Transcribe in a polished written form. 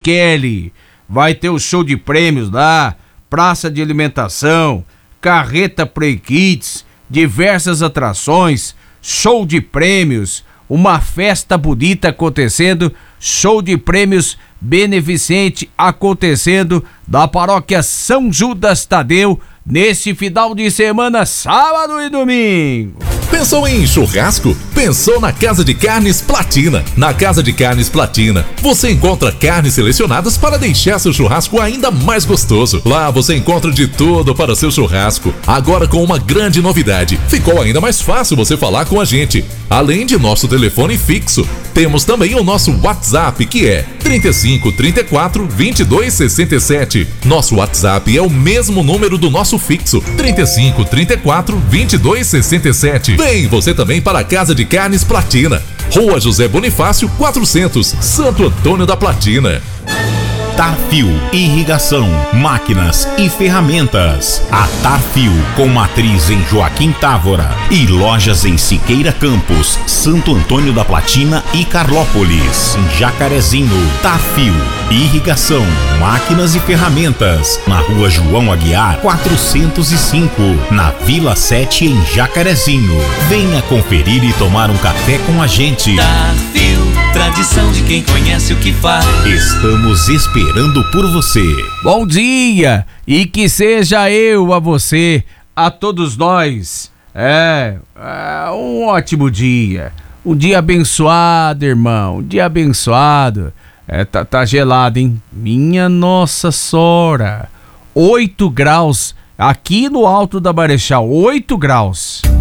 Kelly. Vai ter o show de prêmios lá, praça de alimentação, carreta Play Kids, diversas atrações, show de prêmios, uma festa bonita acontecendo, show de prêmios beneficente acontecendo da paróquia São Judas Tadeu nesse final de semana, sábado e domingo. Pensou em churrasco? Pensou na Casa de Carnes Platina. Na Casa de Carnes Platina, você encontra carnes selecionadas para deixar seu churrasco ainda mais gostoso. Lá você encontra de tudo para seu churrasco. Agora com uma grande novidade, ficou ainda mais fácil você falar com a gente. Além de nosso telefone fixo, temos também o nosso WhatsApp, que é 35 34 22 67. Nosso WhatsApp é o mesmo número do nosso fixo, 35 34 22 67. Vem você também para a Casa de Carnes Platina, Rua José Bonifácio 400, Santo Antônio da Platina. Tarfil Irrigação, Máquinas e Ferramentas. A Tarfil, com matriz em Joaquim Távora e lojas em Siqueira Campos, Santo Antônio da Platina e Carlópolis. Em Jacarezinho, Tarfil Irrigação, Máquinas e Ferramentas. Na Rua João Aguiar 405, na Vila 7 em Jacarezinho. Venha conferir e tomar um café com a gente. Tarfil, tradição de quem conhece o que faz. Estamos esperando por você. Bom dia, e que seja eu a você, a todos nós, um ótimo dia, um dia abençoado, irmão, um dia abençoado. Tá gelado, hein? Minha Nossa Senhora, 8 graus aqui no Alto da Marechal, 8 graus.